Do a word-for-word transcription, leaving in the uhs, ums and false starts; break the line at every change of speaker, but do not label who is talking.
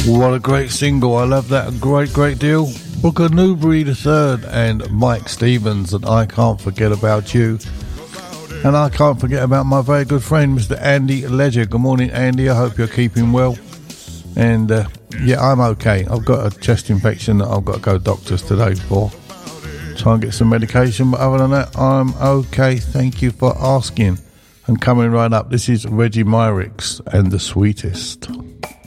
What a great single. I love that a great, great deal. Booker Newbury the third and Mike Stevens and I Can't Forget About You. And I can't forget about my very good friend, Mister Andy Ledger. Good morning, Andy. I hope you're keeping well. And, uh, yeah, I'm okay. I've got a chest infection that I've got to go to doctors today for. Try and get some medication. But other than that, I'm okay. Thank you for asking. And coming right up, this is Reggie Myrick and The Sweetest.